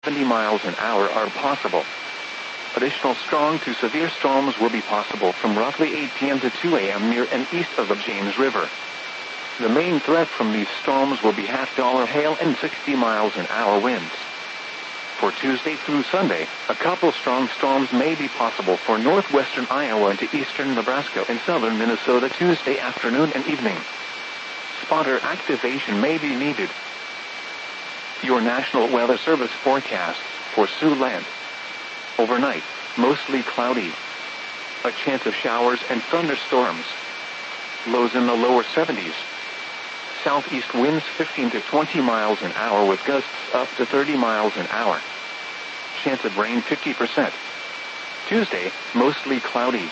70 miles an hour are possible. Additional strong to severe storms will be possible from roughly 8 p.m. to 2 a.m. near and east of the James River. The main threat from these storms will be half-dollar hail and 60 miles an hour winds. For Tuesday through Sunday, a couple strong storms may be possible for northwestern Iowa into eastern Nebraska and southern Minnesota Tuesday afternoon and evening. Spotter activation may be needed. Your National Weather Service forecast for Siouxland. Overnight, mostly cloudy. A chance of showers and thunderstorms. Lows in the lower 70s. Southeast winds 15 to 20 miles an hour with gusts up to 30 miles an hour. Chance of rain 50%. Tuesday, mostly cloudy.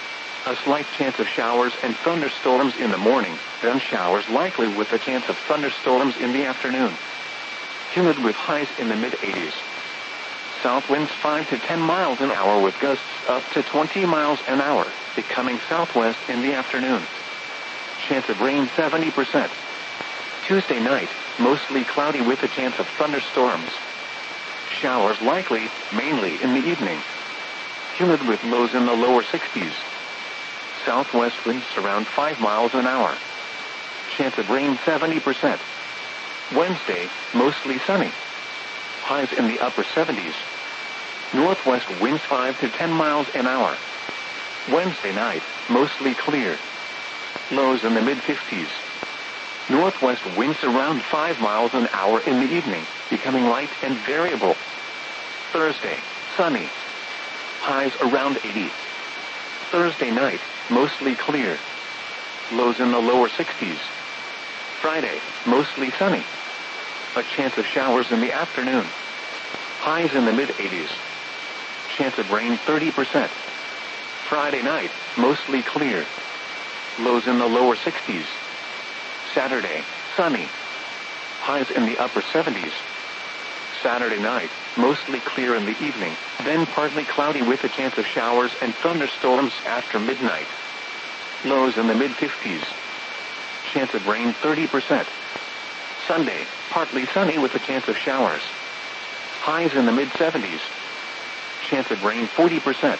A slight chance of showers and thunderstorms in the morning, then showers likely with a chance of thunderstorms in the afternoon. Humid with highs in the mid-80s. South winds 5 to 10 miles an hour with gusts up to 20 miles an hour, becoming southwest in the afternoon. Chance of rain 70%. Tuesday night, mostly cloudy with a chance of thunderstorms. Showers likely, mainly in the evening. Humid with lows in the lower 60s. Southwest winds around 5 miles an hour. Chance of rain 70%. Wednesday, mostly sunny. Highs in the upper 70s. Northwest winds 5 to 10 miles an hour. Wednesday night, mostly clear. Lows in the mid-50s. Northwest winds around 5 miles an hour in the evening, becoming light and variable. Thursday, sunny. Highs around 80. Thursday night, mostly clear. Lows in the lower 60s. Friday, mostly sunny. A chance of showers in the afternoon. Highs in the mid-80s. Chance of rain 30%. Friday night, mostly clear. Lows in the lower 60s. Saturday, sunny. Highs in the upper 70s. Saturday night, mostly clear in the evening, then partly cloudy with a chance of showers and thunderstorms after midnight. Lows in the mid-50s. Chance of rain 30%. Sunday, partly sunny with a chance of showers. Highs in the mid-70s. Chance of rain 40%.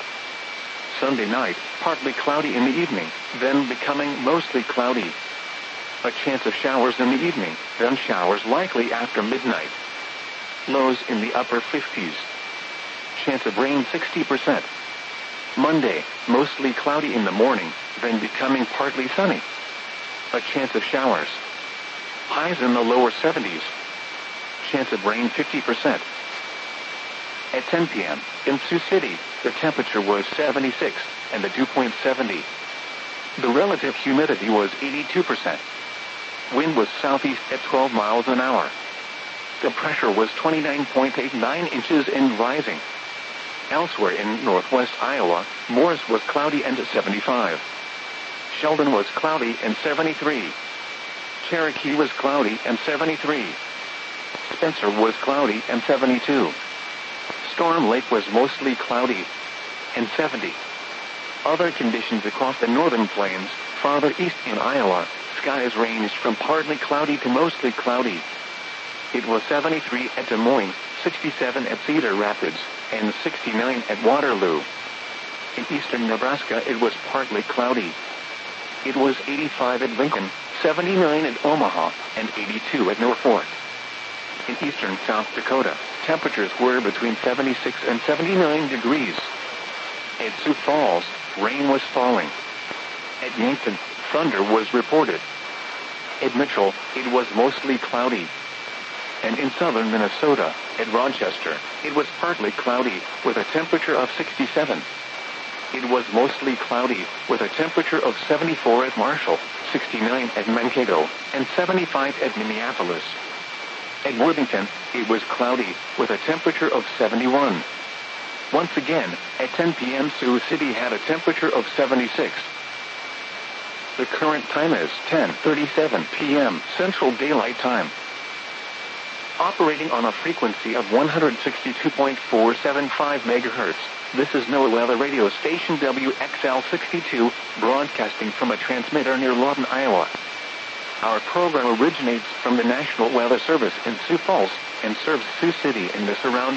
Sunday night, partly cloudy in the evening, then becoming mostly cloudy. A chance of showers in the evening, then showers likely after midnight. Lows in the upper 50s. Chance of rain 60%. Monday, mostly cloudy in the morning, then becoming partly sunny. A chance of showers. Highs in the lower 70s. Chance of rain 50%. At 10 p.m., in Sioux City, the temperature was 76, and the dew point 70. The relative humidity was 82%. Wind was southeast at 12 miles an hour. The pressure was 29.89 inches and rising. Elsewhere in northwest Iowa, Morris was cloudy and 75. Sheldon was cloudy and 73. Cherokee was cloudy and 73. Spencer was cloudy and 72. Storm Lake was mostly cloudy and 70. Other conditions across the northern plains, farther east in Iowa, skies ranged from partly cloudy to mostly cloudy. It was 73 at Des Moines, 67 at Cedar Rapids, and 69 at Waterloo. In eastern Nebraska it was partly cloudy. It was 85 at Lincoln, 79 at Omaha, and 82 at Norfolk. In eastern South Dakota, temperatures were between 76 and 79 degrees. At Sioux Falls, rain was falling. At Yankton, thunder was reported. At Mitchell, it was mostly cloudy. And in southern Minnesota, at Rochester, it was partly cloudy, with a temperature of 67. It was mostly cloudy, with a temperature of 74 at Marshall, 69 at Mankato, and 75 at Minneapolis. At Worthington, it was cloudy, with a temperature of 71. Once again, at 10 p.m. Sioux City had a temperature of 76. The current time is 10:37 p.m. Central Daylight Time. Operating on a frequency of 162.475 MHz, this is NOAA Weather Radio Station WXL62, broadcasting from a transmitter near Lawton, Iowa. Our program originates from the National Weather Service in Sioux Falls and serves Sioux City and the surrounding